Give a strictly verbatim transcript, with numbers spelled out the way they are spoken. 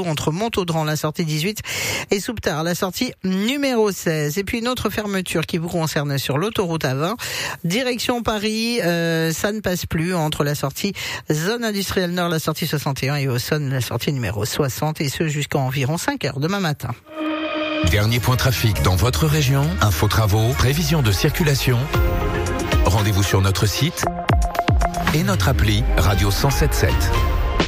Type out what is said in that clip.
entre Montaudran, la sortie dix-huit, et Souptard, la sortie numéro seize. Et puis une autre fermeture qui vous concerne sur l'autoroute A vingt, direction Paris, euh, ça ne passe plus entre la sortie zone industrielle nord, la sortie soixante et un, et Auxonne, la sortie numéro soixante, et ce jusqu'à environ cinq heures demain matin. Dernier point trafic dans votre région, info travaux, prévision de circulation. Rendez-vous sur notre site et notre appli Radio cent sept sept.